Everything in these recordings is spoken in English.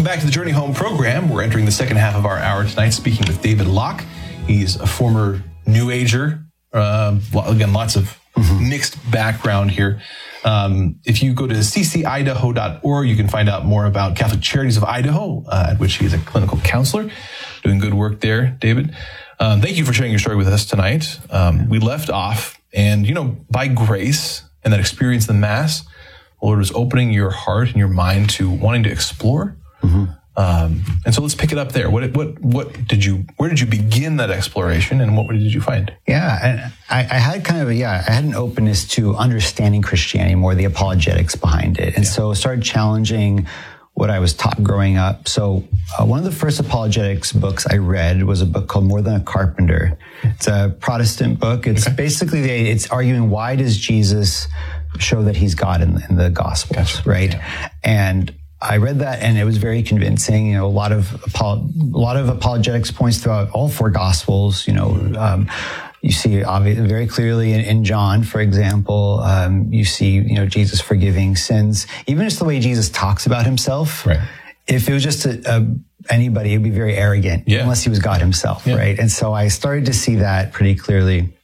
back to the Journey Home program. We're entering the second half of our hour tonight, speaking with David Locke. He's a former New Ager. Again, lots of mixed background here. If you go to ccidaho.org, you can find out more about Catholic Charities of Idaho, at which he is a clinical counselor, doing good work there, David. Thank you for sharing your story with us tonight. We left off, and, by grace and that experience in the Mass, the Lord was opening your heart and your mind to wanting to explore. And so let's pick it up there. Where did you begin that exploration, and what did you find? Yeah, I had I had an openness to understanding Christianity more, the apologetics behind it. And so started challenging what I was taught growing up. So one of the first apologetics books I read was a book called More Than a Carpenter. It's a Protestant book. It's basically, it's arguing, why does Jesus show that he's God in the Gospels, right? Yeah. And I read that, and it was very convincing. A lot of apologetics points throughout all four Gospels. You see very clearly in John, for example, you see Jesus forgiving sins. Even just the way Jesus talks about himself. Right. If it was just anybody, it would be very arrogant, unless he was God himself, right? And so I started to see that pretty clearly.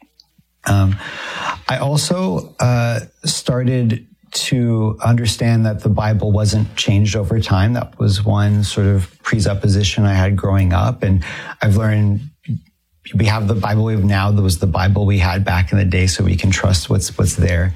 I also started to understand that the Bible wasn't changed over time. That was one sort of presupposition I had growing up. And I've learned we have the Bible we have now. There was the Bible we had back in the day, so we can trust what's there.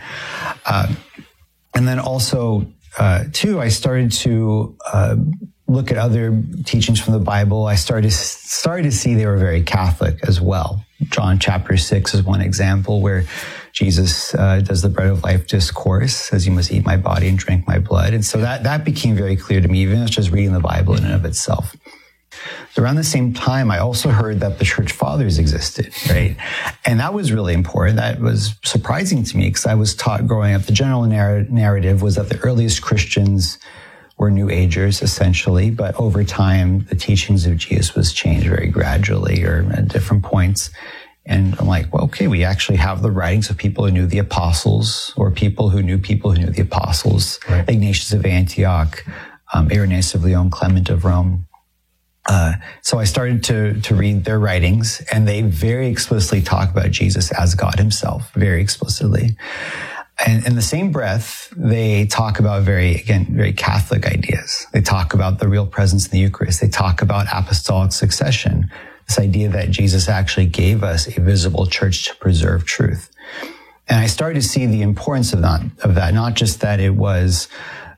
And then also, too, I started to look at other teachings from the Bible. I started to see they were very Catholic as well. John chapter 6 is one example where Jesus does the bread of life discourse, says, "You must eat my body and drink my blood." And so that became very clear to me, even as just reading the Bible in and of itself. So around the same time, I also heard that the church fathers existed, right? And that was really important. That was surprising to me, because I was taught growing up, the general narrative was that the earliest Christians were New Agers, essentially, but over time, the teachings of Jesus was changed very gradually or at different points. And I'm like, well, okay, we actually have the writings of people who knew the apostles, or people who knew the apostles, right. Ignatius of Antioch, Irenaeus of Lyon, Clement of Rome. So I started to read their writings, and they very explicitly talk about Jesus as God himself, very explicitly. And in the same breath, they talk about very Catholic ideas. They talk about the real presence in the Eucharist. They talk about apostolic succession, this idea that Jesus actually gave us a visible church to preserve truth. And I started to see the importance of that, not just that it was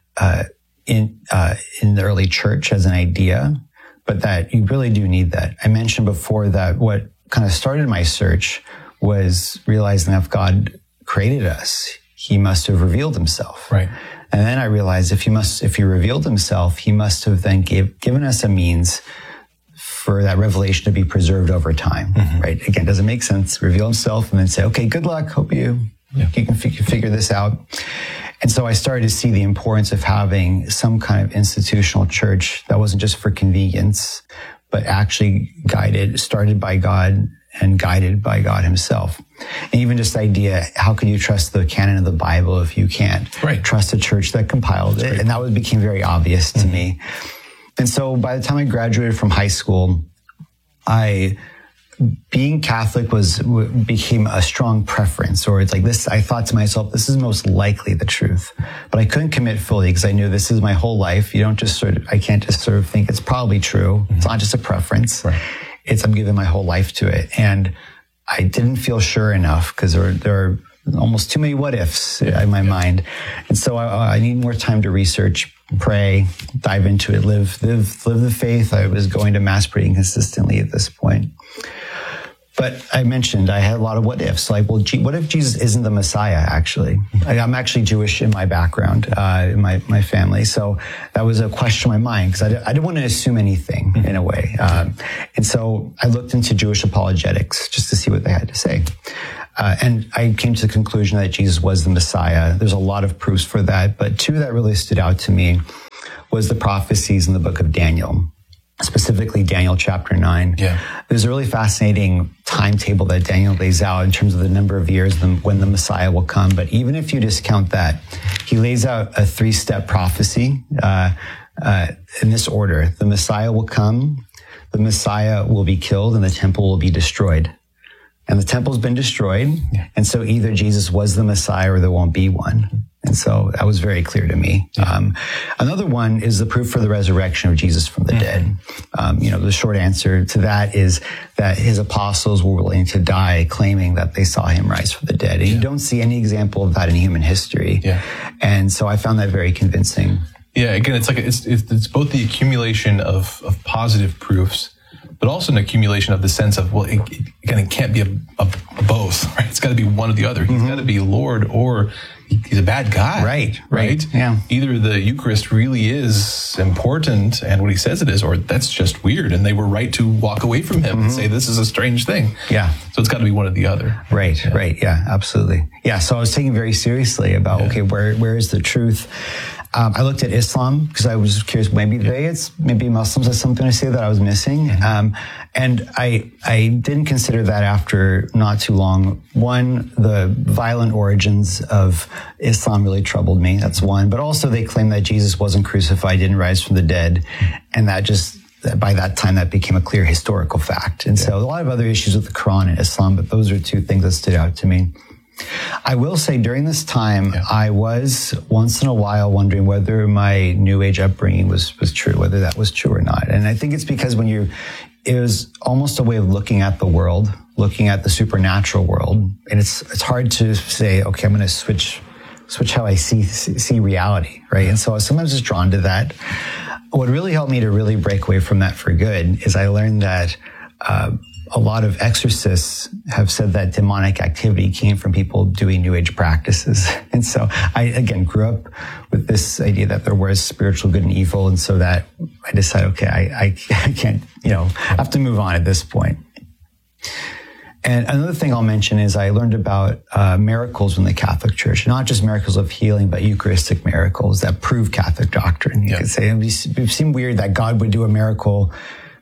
in the early church as an idea, but that you really do need that. I mentioned before that what kind of started my search was realizing that if God created us, he must have revealed himself. Right. And then I realized if he revealed himself, he must have then given us a means for that revelation to be preserved over time. Mm-hmm. Right. Again, does it make sense? Reveal himself and then say, okay, good luck. Hope you can figure this out. And so I started to see the importance of having some kind of institutional church that wasn't just for convenience, but actually started by God and guided by God himself. And even just the idea, how can you trust the canon of the Bible if you can't trust a church that compiled it? And that became very obvious to me. And so by the time I graduated from high school, being Catholic became a strong preference, or it's like this. I thought to myself, this is most likely the truth, but I couldn't commit fully because I knew this is my whole life. I can't just sort of think it's probably true. Mm-hmm. It's not just a preference. Right. I'm giving my whole life to it. And I didn't feel sure enough because there are almost too many what ifs in my mind. And so I need more time to research, pray, dive into it, live the faith. I was going to Mass pretty consistently at this point. But I mentioned I had a lot of what ifs. Like, well, what if Jesus isn't the Messiah, actually? I'm actually Jewish in my background, in my family. So that was a question in my mind because I didn't want to assume anything in a way. And so I looked into Jewish apologetics just to see what they had to say. And I came to the conclusion that Jesus was the Messiah. There's a lot of proofs for that. But two that really stood out to me was the prophecies in the book of Daniel. Specifically Daniel chapter 9. Yeah. There's a really fascinating timetable that Daniel lays out in terms of the number of years when the Messiah will come. But even if you discount that, he lays out a 3-step prophecy. in this order. The Messiah will come, the Messiah will be killed, and the temple will be destroyed. And the temple's been destroyed. Yeah. And so either Jesus was the Messiah or there won't be one. And so that was very clear to me. Yeah. Another one is the proof for the resurrection of Jesus from the dead. The short answer to that is that his apostles were willing to die claiming that they saw him rise from the dead. And you don't see any example of that in human history. Yeah. And so I found that very convincing. Yeah, again, it's both the accumulation of positive proofs, but also an accumulation of the sense of, well, it can't be a both, right? It's got to be one or the other. He's got to be Lord or he's a bad guy. Right. Yeah. Either the Eucharist really is important and what he says it is, or that's just weird. And they were right to walk away from him and say, this is a strange thing. Yeah. So it's got to be one or the other. Right. Yeah, absolutely. Yeah. So I was taking very seriously about, okay, where is the truth? I looked at Islam because I was curious, maybe Muslims has something to say that I was missing. And I didn't consider that after not too long. One, the violent origins of Islam really troubled me. That's one. But also they claim that Jesus wasn't crucified, didn't rise from the dead. And by that time, that became a clear historical fact. And so a lot of other issues with the Quran and Islam, but those are two things that stood out to me. I will say during this time, I was once in a while wondering whether my New Age upbringing was true, whether that was true or not. And I think it's because it was almost a way of looking at the world, looking at the supernatural world. And it's hard to say, okay, I'm going to switch how I see reality, right? And so I was sometimes just drawn to that. What really helped me to really break away from that for good is I learned that, a lot of exorcists have said that demonic activity came from people doing New Age practices. And so I, again, grew up with this idea that there was spiritual good and evil. And so that I decided, okay, I can't, have to move on at this point. And another thing I'll mention is I learned about miracles in the Catholic Church, not just miracles of healing, but Eucharistic miracles that prove Catholic doctrine. You could say it seemed weird that God would do a miracle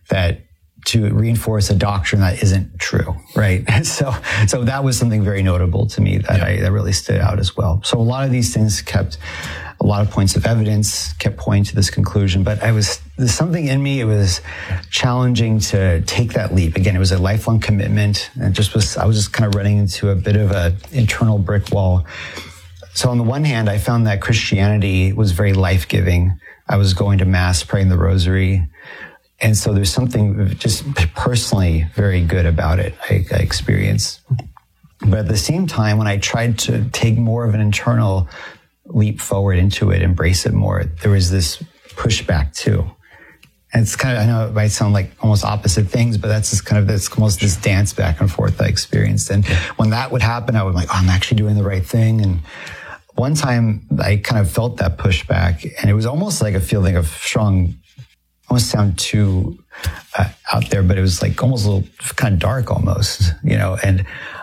to reinforce a doctrine that isn't true, right? So that was something very notable to me that really stood out as well. So a lot of these things kept a lot of points of evidence, kept pointing to this conclusion, but there's something in me, it was challenging to take that leap. Again, it was a lifelong commitment, and I was just kind of running into a bit of an internal brick wall. So on the one hand, I found that Christianity was very life-giving. I was going to Mass, praying the Rosary. And so there's something just personally very good about it, I experienced. But at the same time, when I tried to take more of an internal leap forward into it, embrace it more, there was this pushback too. And it's kind of, I know it might sound like almost opposite things, but that's almost this dance back and forth I experienced. And when that would happen, I would be like, I'm actually doing the right thing. And one time I kind of felt that pushback, and it was almost like a feeling of strong, almost sound too out there, but it was like almost a little kind of dark almost, and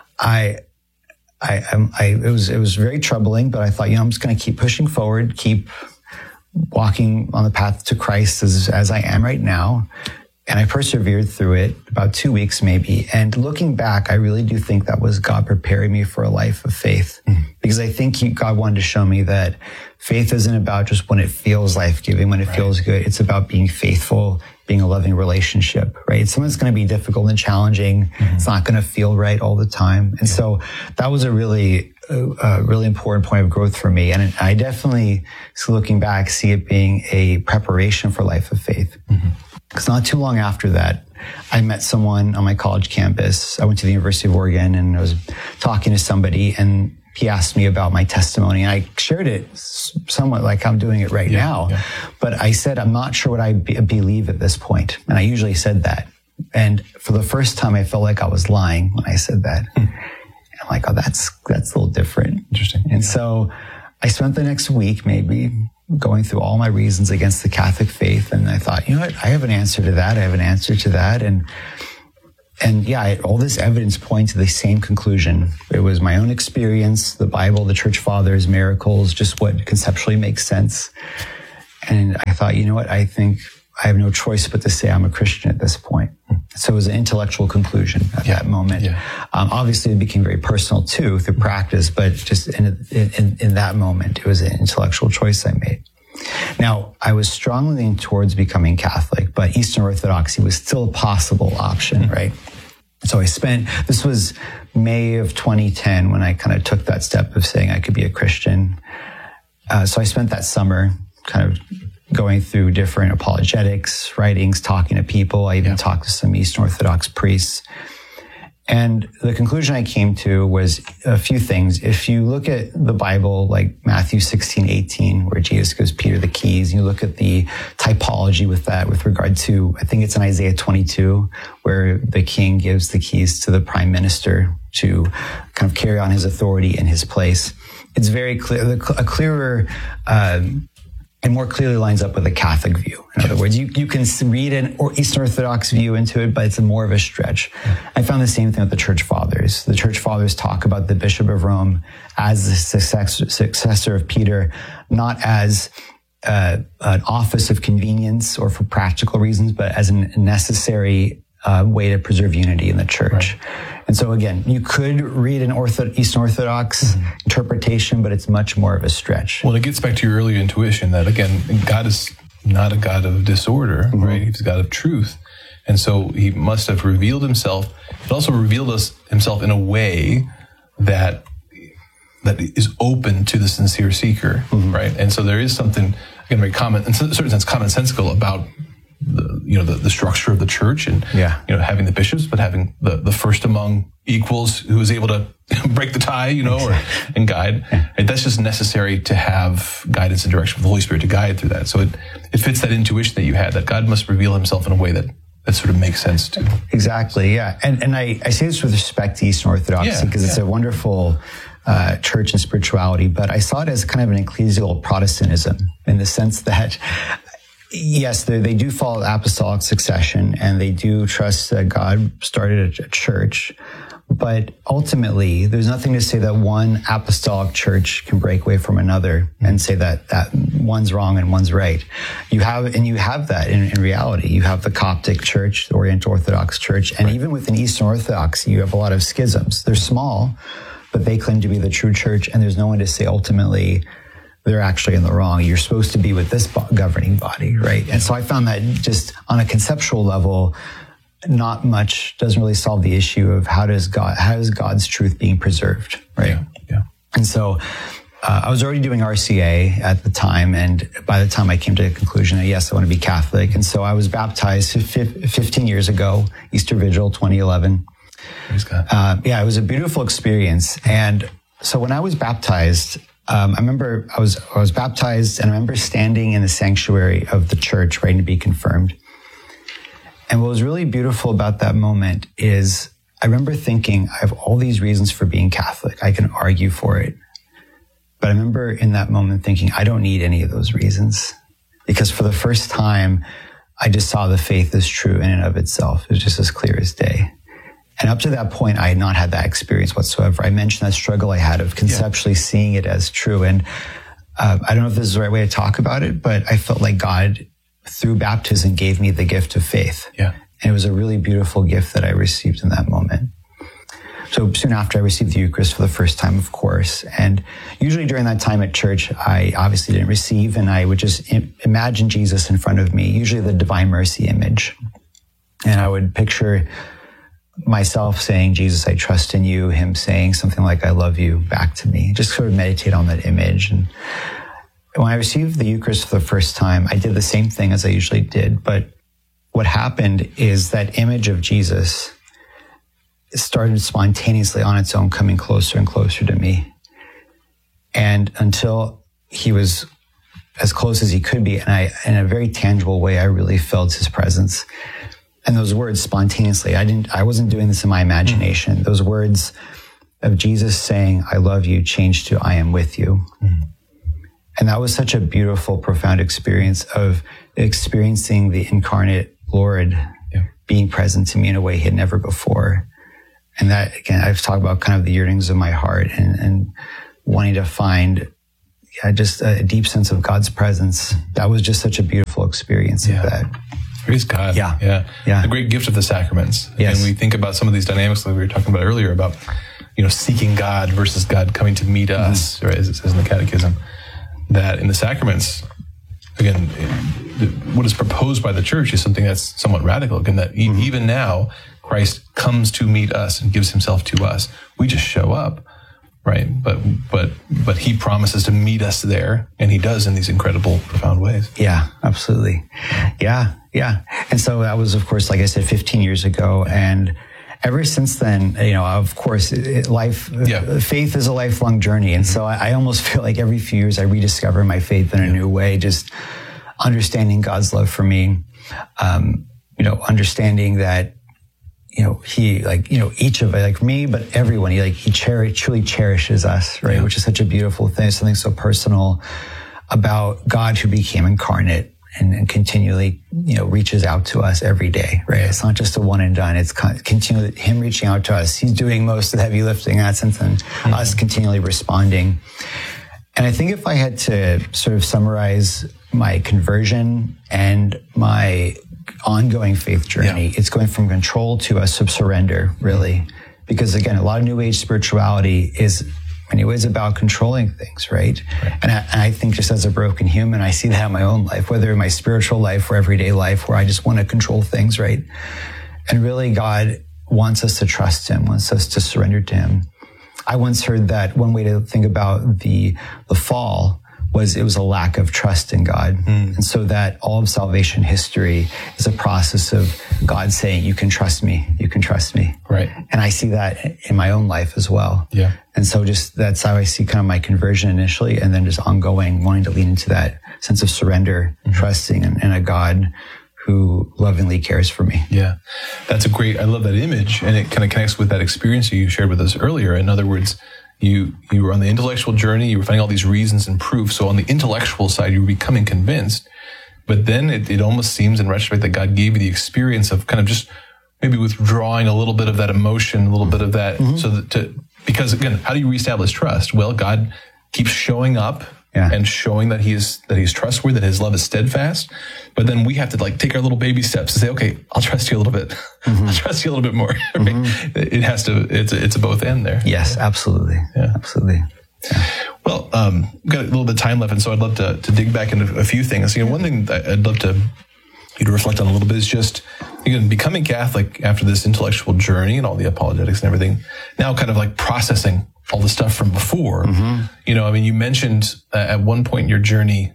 it was very troubling, but I thought, I'm just going to keep pushing forward, keep walking on the path to Christ as I am right now. And I persevered through it about 2 weeks maybe. And looking back, I really do think that was God preparing me for a life of faith. Because I think God wanted to show me that faith isn't about just when it feels life-giving, when it feels good. It's about being faithful, being a loving relationship, right? Something's going to be difficult and challenging. It's not going to feel right all the time. And so that was a really important point of growth for me. And I definitely, looking back, see it being a preparation for life of faith. Because not too long after that, I met someone on my college campus. I went to the University of Oregon and I was talking to somebody, and he asked me about my testimony. And I shared it somewhat like I'm doing it right now. But I said, I'm not sure what I believe at this point. And I usually said that. And for the first time, I felt like I was lying when I said that. And I'm like, oh, that's a little different. Interesting. And so I spent the next week maybe going through all my reasons against the Catholic faith. And I thought, I have an answer to that. I have an answer to that. And all this evidence points to the same conclusion. It was my own experience, the Bible, the church fathers, miracles, just what conceptually makes sense. And I thought, I think I have no choice but to say I'm a Christian at this point. So it was an intellectual conclusion at that moment. Obviously, it became very personal too through practice, but just in that moment, it was an intellectual choice I made. Now, I was strongly leaning towards becoming Catholic, but Eastern Orthodoxy was still a possible option, right? So this was May of 2010 when I kind of took that step of saying I could be a Christian. So I spent that summer kind of going through different apologetics, writings, talking to people. I even talked to some Eastern Orthodox priests. And the conclusion I came to was a few things. If you look at the Bible, like Matthew 16:18, where Jesus gives Peter the keys, you look at the typology with that with regard to, I think it's in Isaiah 22, where the king gives the keys to the prime minister to kind of carry on his authority in his place. It's very clear, a clearer, and more clearly lines up with a Catholic view. In other words, you can read an Eastern Orthodox view into it, but it's more of a stretch. I found the same thing with the Church Fathers. The Church Fathers talk about the Bishop of Rome as the successor of Peter, not as an office of convenience or for practical reasons, but as a necessary way to preserve unity in the church. Right. And so again, you could read an Eastern Orthodox interpretation, but it's much more of a stretch. Well, it gets back to your earlier intuition that, again, God is not a God of disorder, right? He's a God of truth. And so he must have revealed himself. It also revealed himself in a way that is open to the sincere seeker, right? And so there is something, again, very common, in a certain sense, commonsensical about the structure of the church and, having the bishops, but having the first among equals who is able to break the tie, and guide. And that's just necessary to have guidance and direction from the Holy Spirit to guide through that. So it fits that intuition that you had, that God must reveal himself in a way that sort of makes sense too. Exactly. Yeah. And I say this with respect to Eastern Orthodoxy because it's a wonderful church and spirituality, but I saw it as kind of an ecclesial Protestantism in the sense that yes, they do follow apostolic succession and they do trust that God started a church. But ultimately, there's nothing to say that one apostolic church can break away from another and say that one's wrong and one's right. You have that in reality. You have the Coptic Church, the Oriental Orthodox Church, and even within Eastern Orthodoxy, you have a lot of schisms. They're small, but they claim to be the true church, and there's no one to say ultimately they're actually in the wrong. You're supposed to be with this governing body, right? And so I found that just on a conceptual level, not much doesn't really solve the issue of how is God's truth being preserved, right? Yeah. And so I was already doing RCA at the time, and by the time I came to the conclusion that yes, I want to be Catholic, and so I was baptized 15 years ago, Easter Vigil, 2011. Praise God. It was a beautiful experience, and so when I was baptized, I remember I was baptized, and I remember standing in the sanctuary of the church waiting to be confirmed. And what was really beautiful about that moment is I remember thinking, I have all these reasons for being Catholic. I can argue for it. But I remember in that moment thinking, I don't need any of those reasons. Because for the first time, I just saw the faith as true in and of itself. It was just as clear as day. And up to that point, I had not had that experience whatsoever. I mentioned that struggle I had of conceptually seeing it as true. And I don't know if this is the right way to talk about it, but I felt like God, through baptism, gave me the gift of faith. Yeah. And it was a really beautiful gift that I received in that moment. So soon after, I received the Eucharist for the first time, of course. And usually during that time at church, I obviously didn't receive, and I would just imagine Jesus in front of me, usually the Divine Mercy image. And I would picture myself saying, Jesus, I trust in you, him saying something like, I love you, back to me. Just sort of meditate on that image. And when I received the Eucharist for the first time, I did the same thing as I usually did. But what happened is that image of Jesus started spontaneously on its own coming closer and closer to me. And until he was as close as he could be, and in a very tangible way, I really felt his presence. And those words spontaneously, I wasn't doing this in my imagination. Those words of Jesus saying, I love you, changed to I am with you. And that was such a beautiful, profound experience of experiencing the incarnate Lord being present to me in a way he had never before. And that, again, I've talked about kind of the yearnings of my heart and wanting to find just a deep sense of God's presence. That was just such a beautiful experience of that. Praise God. Yeah. The great gift of the sacraments. Yes. And we think about some of these dynamics that we were talking about earlier about, seeking God versus God coming to meet us, right, as it says in the Catechism, that in the sacraments, again, what is proposed by the church is something that's somewhat radical. Again, that even now, Christ comes to meet us and gives himself to us. We just show up, right? But he promises to meet us there, and he does in these incredible, profound ways. Yeah, absolutely. Yeah. And so that was, of course, like I said, 15 years ago, and ever since then, of course, faith is a lifelong journey. And so I almost feel like every few years I rediscover my faith in a new way, just understanding God's love for me, understanding that, he, each of it, me, but everyone, he truly cherishes us, right? Which is such a beautiful thing, something so personal about God who became incarnate and continually, reaches out to us every day, right? It's not just a one and done. It's continually him reaching out to us. He's doing most of the heavy lifting in that sense, and us continually responding. And I think if I had to sort of summarize my conversion and my ongoing faith journey, it's going from control to a surrender, really. Because again, a lot of New Age spirituality is many ways about controlling things, right? And I think just as a broken human, I see that in my own life, whether in my spiritual life or everyday life, where I just want to control things, right? And really, God wants us to trust him, wants us to surrender to him. I once heard that one way to think about the fall was it was a lack of trust in God. And so that all of salvation history is a process of God saying, you can trust me. Right. And I see that in my own life as well. Yeah. And so just that's how I see kind of my conversion initially, and then just ongoing, wanting to lean into that sense of surrender, trusting in a God who lovingly cares for me. Yeah. That's I love that image, and it kind of connects with that experience you shared with us earlier. In other words, you were on the intellectual journey, you were finding all these reasons and proof. So on the intellectual side, you were becoming convinced, but then it almost seems in retrospect that God gave you the experience of kind of just maybe withdrawing a little bit of that emotion, a little bit of that, because again, how do you reestablish trust? Well, God keeps showing up and showing that he's trustworthy, that his love is steadfast. But then we have to take our little baby steps and say, okay, I'll trust you a little bit. I'll trust you a little bit more. Right? It's a both end there. Yes, absolutely. Yeah. Absolutely. Yeah. Well, we've got a little bit of time left, and so I'd love to dig back into a few things. One thing that I'd love you to reflect on a little bit is just, again, becoming Catholic after this intellectual journey and all the apologetics and everything, now kind of processing all the stuff from before. You mentioned at one point in your journey,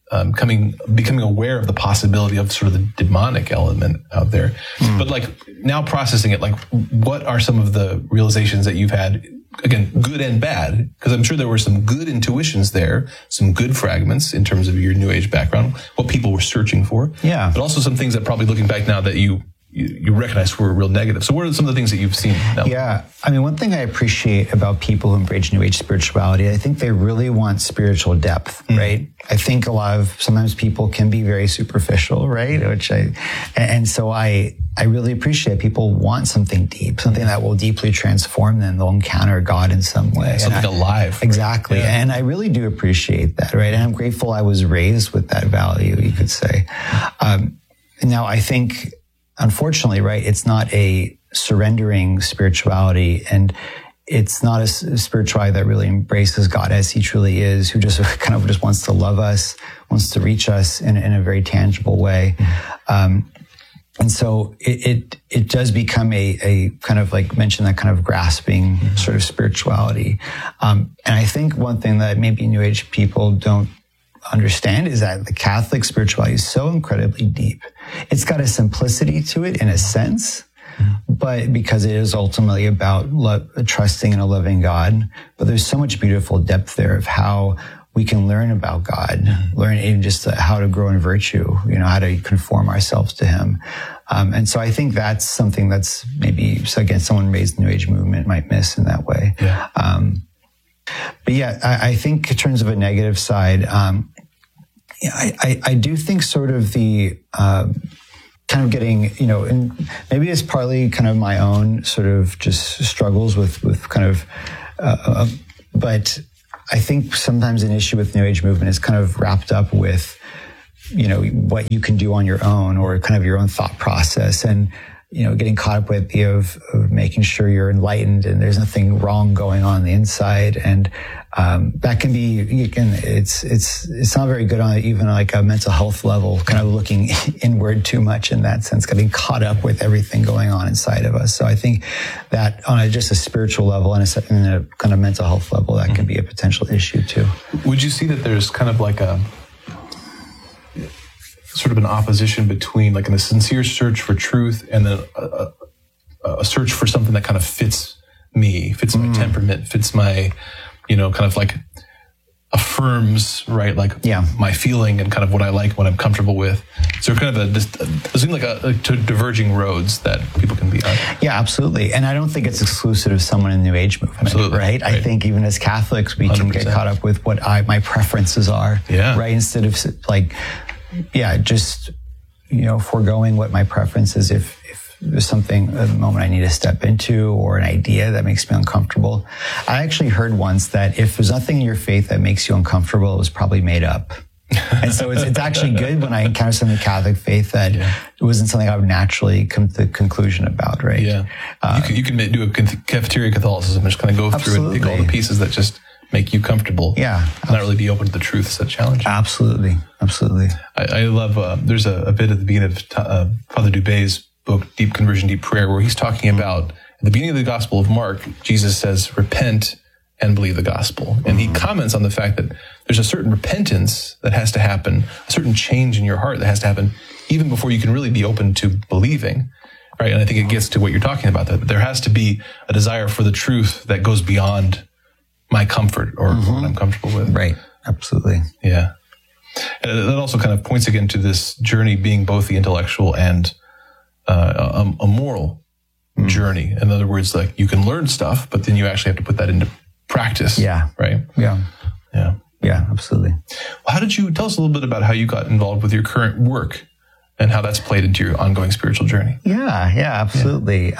becoming aware of the possibility of sort of the demonic element out there. But now processing it, what are some of the realizations that you've had, again, good and bad? Because I'm sure there were some good intuitions there, some good fragments in terms of your New Age background, what people were searching for. Yeah. But also some things that probably looking back now that you recognize were real negative. So what are some of the things that you've seen now? Yeah. One thing I appreciate about people who embrace New Age spirituality, I think they really want spiritual depth, right? I think sometimes people can be very superficial, right? And so I really appreciate people want something deep, something that will deeply transform them. They'll encounter God in some way. Something alive. Exactly. Yeah. And I really do appreciate that, right? And I'm grateful I was raised with that value, you could say. Now I think, unfortunately, right, it's not a surrendering spirituality, and it's not a spirituality that really embraces God as he truly is, who just kind of just wants to love us, wants to reach us in a very tangible way. And so it does become a kind of mention that kind of grasping sort of spirituality. And I think one thing that maybe New Age people don't understand is that the Catholic spirituality is so incredibly deep. It's got a simplicity to it in a sense, but because it is ultimately about trusting in a loving God. But there's so much beautiful depth there of how we can learn about God, learn even just how to grow in virtue, how to conform ourselves to him. And so I think that's something that's maybe, again, someone raised the New Age movement might miss in that way. Yeah. But yeah, I think in terms of a negative side, I do think sort of the kind of getting, and maybe it's partly kind of my own sort of just struggles with kind of, but I think sometimes an issue with New Age movement is kind of wrapped up with, what you can do on your own or kind of your own thought process. And getting caught up with the of making sure you're enlightened and there's nothing wrong going on the inside. And that can be, it's not very good on even like a mental health level, kind of looking inward too much in that sense, getting caught up with everything going on inside of us. So I think that on just a spiritual level and a kind of mental health level, that can be a potential issue too. Would you see that there's kind of like a sort of an opposition between like a sincere search for truth and then a search for something that kind of fits me, fits my temperament, fits my, kind of like affirms, right? Like my feeling and kind of what I like, what I'm comfortable with. So kind of it seems like two diverging roads that people can be on. Yeah, absolutely. And I don't think it's exclusive to someone in the New Age movement, right? I think even as Catholics, we 100%. Can get caught up with what my preferences are, right? Instead of like, just, foregoing what my preference is if there's something, a moment I need to step into or an idea that makes me uncomfortable. I actually heard once that if there's nothing in your faith that makes you uncomfortable, it was probably made up. And so it's actually good when I encounter something in the Catholic faith that it wasn't something I would naturally come to the conclusion about, right? Yeah. You can do a cafeteria Catholicism and just kind of go through and pick all the pieces that just make you comfortable. Yeah. And not really be open to the truth. It's a challenge. Absolutely. I love, there's a bit at the beginning of Father Dubé's book, Deep Conversion, Deep Prayer, where he's talking about, at the beginning of the Gospel of Mark, Jesus says, repent and believe the gospel. And he comments on the fact that there's a certain repentance that has to happen, a certain change in your heart that has to happen, even before you can really be open to believing, right? And I think it gets to what you're talking about, that there has to be a desire for the truth that goes beyond my comfort or what I'm comfortable with. Right, absolutely. Yeah. And that also kind of points again to this journey being both the intellectual and a moral journey. In other words, like you can learn stuff, but then you actually have to put that into practice. Yeah. Right? Yeah. Yeah, absolutely. Well, how did you tell us a little bit about how you got involved with your current work and how that's played into your ongoing spiritual journey? Yeah, absolutely.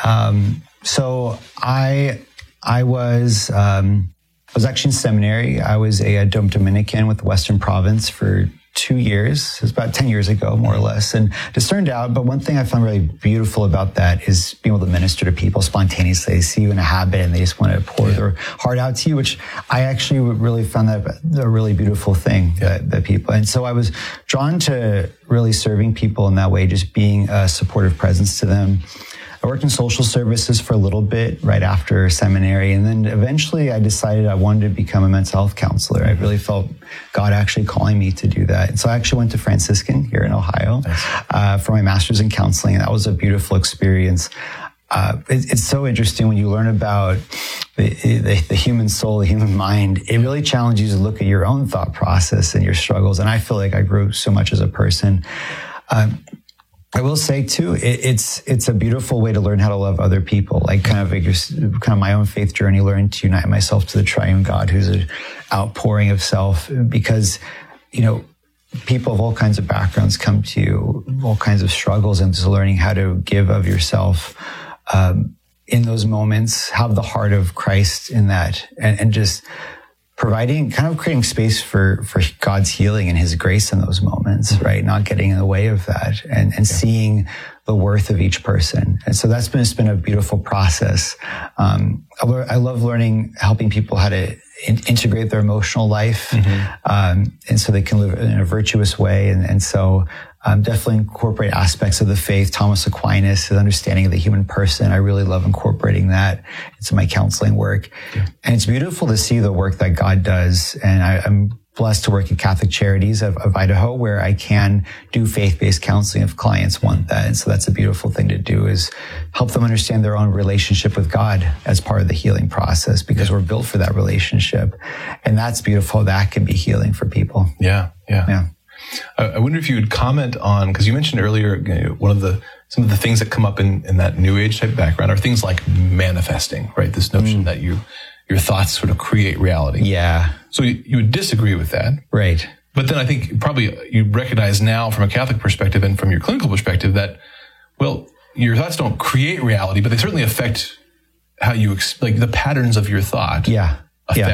So I was actually in seminary. I was a Dominican with the Western Province for 2 years. It was about 10 years ago, more or less, and discerned out. But one thing I found really beautiful about that is being able to minister to people spontaneously. They see you in a habit and they just want to pour their heart out to you, which I actually really found that a really beautiful thing that people. And so I was drawn to really serving people in that way, just being a supportive presence to them. I worked in social services for a little bit right after seminary. And then eventually I decided I wanted to become a mental health counselor. I really felt God actually calling me to do that. And so I actually went to Franciscan here in Ohio for my master's in counseling. And that was a beautiful experience. It's so interesting when you learn about the human soul, the human mind. It really challenges you to look at your own thought process and your struggles. And I feel like I grew so much as a person. I will say too, it's a beautiful way to learn how to love other people. Like kind of my own faith journey, learning to unite myself to the triune God, who's an outpouring of self. Because people of all kinds of backgrounds come to you, all kinds of struggles, and just learning how to give of yourself in those moments, have the heart of Christ in that, and just providing, kind of creating space for God's healing and his grace in those moments, right? Not getting in the way of that and seeing the worth of each person. And so it's been a beautiful process. I love helping people how to integrate their emotional life, and so they can live in a virtuous way. And so definitely incorporate aspects of the faith. Thomas Aquinas, his understanding of the human person. I really love incorporating that into my counseling work. Yeah. And it's beautiful to see the work that God does. And I'm blessed to work at Catholic Charities of Idaho, where I can do faith-based counseling if clients want that. And so that's a beautiful thing to do, is help them understand their own relationship with God as part of the healing process, because we're built for that relationship. And that's beautiful. That can be healing for people. Yeah. I wonder if you would comment on, because you mentioned earlier, some of the things that come up in that New Age type background are things like manifesting, right? This notion that your thoughts sort of create reality. Yeah. So you would disagree with that. Right. But then I think probably you recognize now from a Catholic perspective and from your clinical perspective that, well, your thoughts don't create reality, but they certainly affect how you, like the patterns of your thought affect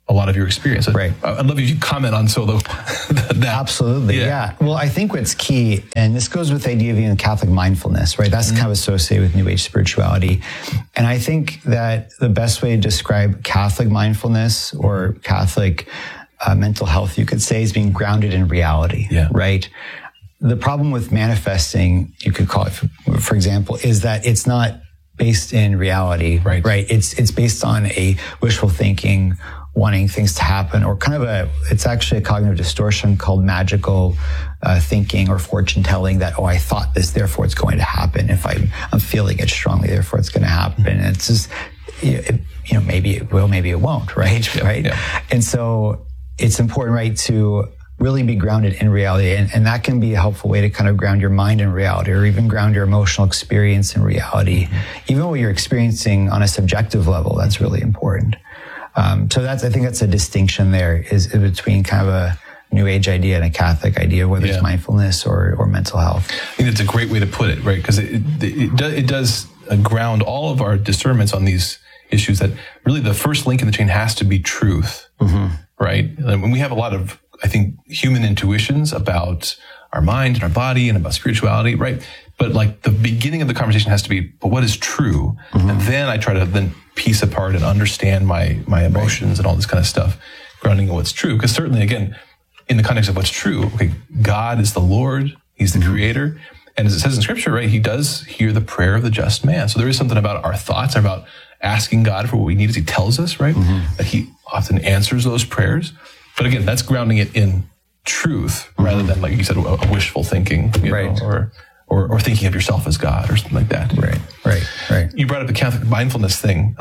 a lot of your experience. Right. I'd love if you comment on that. Absolutely. Yeah. Well, I think what's key, and this goes with the idea of even Catholic mindfulness, right? That's kind of associated with New Age spirituality. And I think that the best way to describe Catholic mindfulness or Catholic mental health, you could say, is being grounded in reality, right? The problem with manifesting, you could call it, for example, is that it's not based in reality, right? It's based on a wishful thinking, wanting things to happen, or kind of it's actually a cognitive distortion called magical thinking or fortune telling, that, I thought this, therefore it's going to happen. If I'm feeling it strongly, therefore it's going to happen. And it's just, maybe it will, maybe it won't, right? Right. Yeah. And so it's important, right, to really be grounded in reality. And that can be a helpful way to kind of ground your mind in reality, or even ground your emotional experience in reality. Even what you're experiencing on a subjective level, that's really important. So I think that's a distinction there, is between kind of a New Age idea and a Catholic idea, whether it's mindfulness or mental health. I think it's a great way to put it, right? Because it does ground all of our discernments on these issues, that really the first link in the chain has to be truth, right? And when we have a lot of, I think, human intuitions about our mind and our body and about spirituality, right? But like the beginning of the conversation has to be, but what is true? And then I try to then piece apart and understand my emotions and all this kind of stuff, grounding in what's true. Because certainly, again, in the context of what's true, okay, God is the Lord, He's the Creator. And as it says in Scripture, right, He does hear the prayer of the just man. So there is something about our thoughts, about asking God for what we need, as He tells us, right? That He often answers those prayers. But again, that's grounding it in truth rather than, like you said, a wishful thinking, you know, or thinking of yourself as God or something like that. Right. You brought up the Catholic mindfulness thing.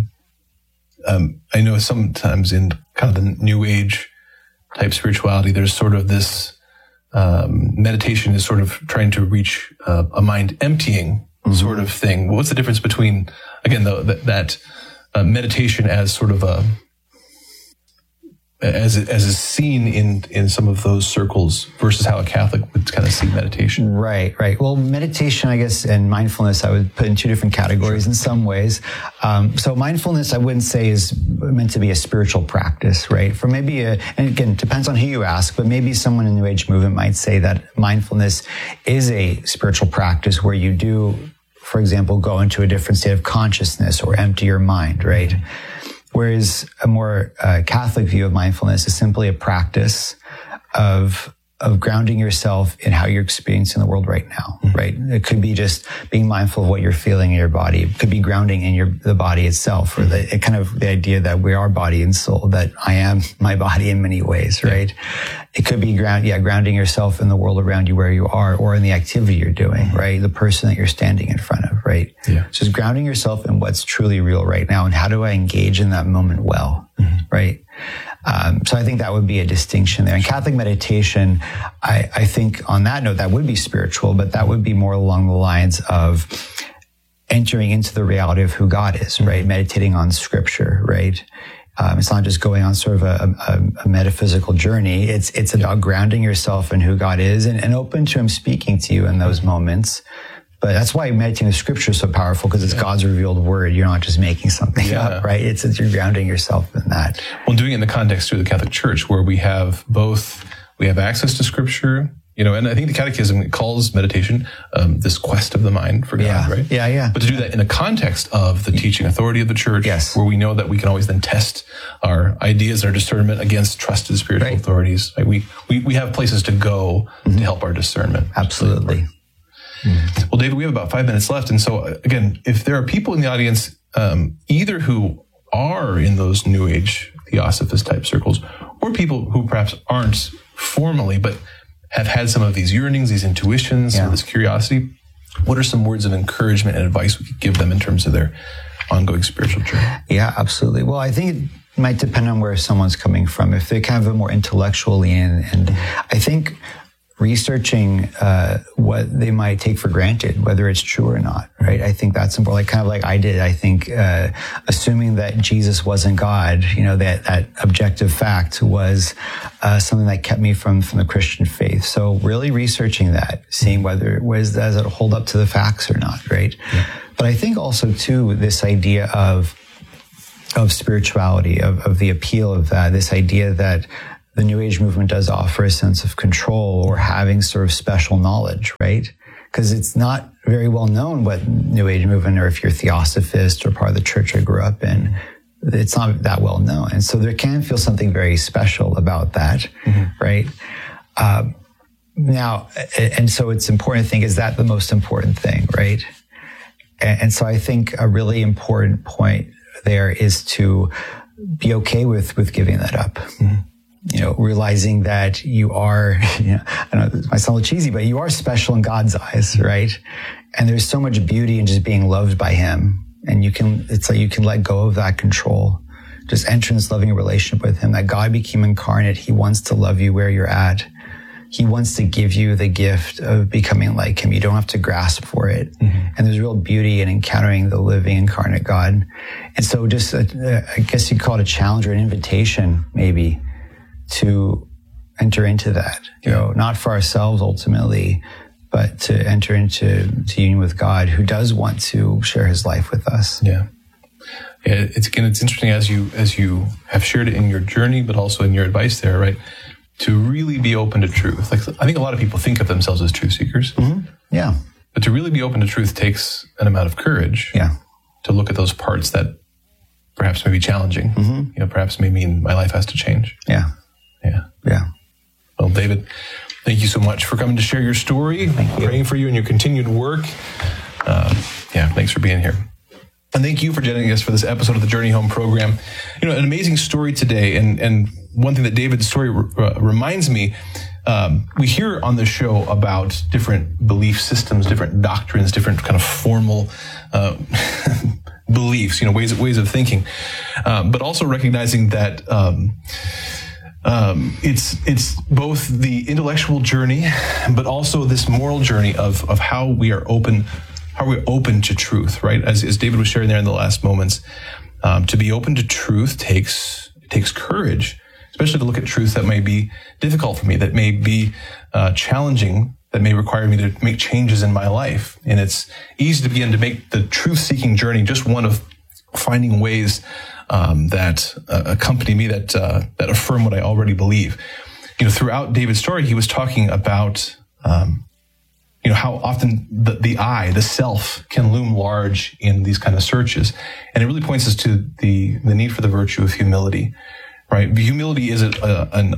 I know sometimes in kind of the New Age type spirituality, there's sort of this meditation is sort of trying to reach a mind emptying sort of thing. What's the difference between, again, that meditation as sort of as is seen in some of those circles versus how a Catholic would kind of see meditation? Right. Well, meditation, I guess, and mindfulness, I would put in two different categories in some ways. So mindfulness, I wouldn't say is meant to be a spiritual practice, right? For maybe and again, it depends on who you ask, but maybe someone in the New Age movement might say that mindfulness is a spiritual practice where you do, for example, go into a different state of consciousness or empty your mind, right? Whereas a more Catholic view of mindfulness is simply a practice of grounding yourself in how you're experiencing the world right now, right? It could be just being mindful of what you're feeling in your body. It could be grounding in the body itself, or the idea that we are body and soul, that I am my body in many ways, right? It could be grounding yourself in the world around you where you are, or in the activity you're doing, right? The person that you're standing in front of, right? Yeah. Just grounding yourself in what's truly real right now, and how do I engage in that moment well, right? So I think that would be a distinction there. And Catholic meditation, I think on that note, that would be spiritual, but that would be more along the lines of entering into the reality of who God is, right? Meditating on Scripture, right? It's not just going on sort of a metaphysical journey. It's about grounding yourself in who God is and open to Him speaking to you in those moments. But that's why meditating with Scripture is so powerful, because it's God's revealed word. You're not just making something up, right? It's you're grounding yourself in that. Well, doing it in the context of the Catholic Church, where we have access to Scripture, and I think the Catechism calls meditation this quest of the mind for God, right? Yeah. But to do that in the context of the teaching authority of the Church, where we know that we can always then test our ideas and our discernment against trusted spiritual authorities. Like we have places to go to help our discernment. Absolutely. Well, David, we have about 5 minutes left. And so, again, if there are people in the audience, either who are in those New Age Theosophist type circles, or people who perhaps aren't formally, but have had some of these yearnings, these intuitions, some of this curiosity, what are some words of encouragement and advice we could give them in terms of their ongoing spiritual journey? Yeah, absolutely. Well, I think it might depend on where someone's coming from. If they kind of a more intellectual lean, and I think researching what they might take for granted, whether it's true or not, right? I think that's important. Kind of like I did. I think assuming that Jesus wasn't God, that objective fact was something that kept me from the Christian faith. So really researching that, seeing whether does it hold up to the facts or not, right? Yeah. But I think also too this idea of of spirituality, of the appeal of that, this idea that the New Age movement does offer a sense of control or having sort of special knowledge, right? Because it's not very well known what New Age movement, or if you're theosophist or part of the church I grew up in, it's not that well known. And so there can feel something very special about that, right? Now, and so it's important to think, is that the most important thing, right? And so I think a really important point there is to be okay with giving that up. You know, realizing that you are, I know this might sound a little cheesy, but you are special in God's eyes, right? And there's so much beauty in just being loved by Him. And it's like you can let go of that control. Just enter in this loving relationship with Him, that God became incarnate. He wants to love you where you're at. He wants to give you the gift of becoming like Him. You don't have to grasp for it. And there's real beauty in encountering the living incarnate God. And so just, I guess you'd call it a challenge or an invitation, maybe, to enter into that, not for ourselves ultimately, but to enter into union with God, who does want to share His life with us. Yeah. It's interesting as you have shared it in your journey, but also in your advice there, right? To really be open to truth. Like, I think a lot of people think of themselves as truth seekers. Yeah. But to really be open to truth takes an amount of courage. Yeah. To look at those parts that perhaps may be challenging. Perhaps may mean my life has to change. Yeah. Yeah. Well, David, thank you so much for coming to share your story. Praying for you and your continued work. Thanks for being here. And thank you for joining us for this episode of the Journey Home program. An amazing story today. And one thing that David's story reminds me, we hear on the show about different belief systems, different doctrines, different kind of formal beliefs, ways of thinking, but also recognizing that it's both the intellectual journey, but also this moral journey of how we're open to truth, right? As David was sharing there in the last moments, to be open to truth takes courage, especially to look at truth that may be difficult for me, that may be challenging, that may require me to make changes in my life. And it's easy to begin to make the truth-seeking journey just one of finding ways that accompany me, that affirm what I already believe. Throughout David's story, he was talking about how often the I, the self, can loom large in these kind of searches. And it really points us to the need for the virtue of humility, right? Humility is an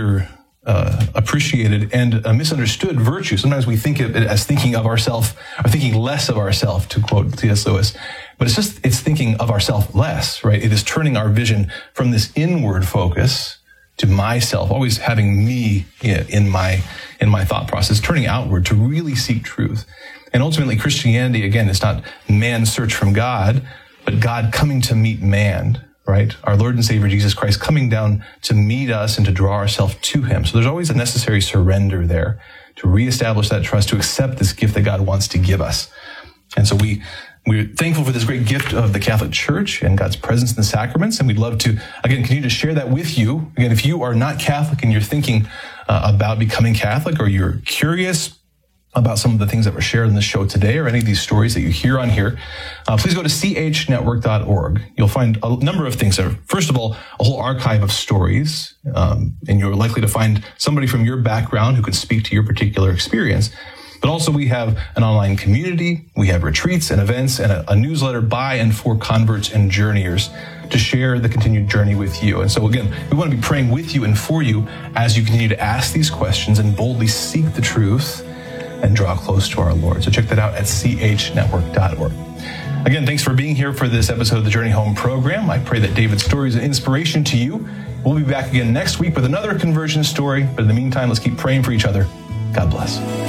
appreciated and a misunderstood virtue. Sometimes we think of it as thinking of ourselves, or thinking less of ourselves, to quote C.S. Lewis. But it's thinking of ourselves less, right? It is turning our vision from this inward focus to myself, always having me in my thought process, turning outward to really seek truth. And ultimately, Christianity, again, is not man's search from God, but God coming to meet man, right? Our Lord and Savior, Jesus Christ, coming down to meet us and to draw ourselves to Him. So there's always a necessary surrender there to reestablish that trust, to accept this gift that God wants to give us. And so we're thankful for this great gift of the Catholic Church and God's presence in the sacraments. And we'd love to, again, continue to share that with you. Again, if you are not Catholic and you're thinking about becoming Catholic, or you're curious about some of the things that were shared in the show today, or any of these stories that you hear on here, please go to chnetwork.org. You'll find a number of things there. First of all, a whole archive of stories, and you're likely to find somebody from your background who could speak to your particular experience. But also we have an online community, we have retreats and events, and a newsletter by and for converts and journeyers to share the continued journey with you. And so again, we want to be praying with you and for you as you continue to ask these questions and boldly seek the truth and draw close to our Lord. So check that out at chnetwork.org. Again, thanks for being here for this episode of the Journey Home program. I pray that David's story is an inspiration to you. We'll be back again next week with another conversion story. But in the meantime, let's keep praying for each other. God bless.